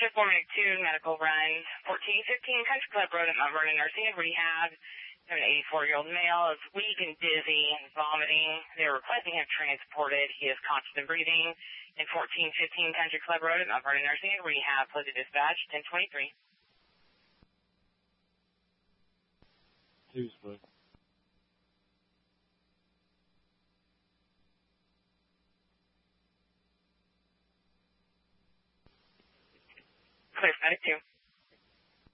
10-4 2 medical run, 1415 Country Club Road at Mount Vernon Nursing and Rehab. An 84-year-old male is weak and dizzy and vomiting. They're requesting him transported. He is conscious and breathing. In 1415 Country Club Road at Mount Vernon Nursing and Rehab. Please dispatch 1023. Tuesday. Clear, 92.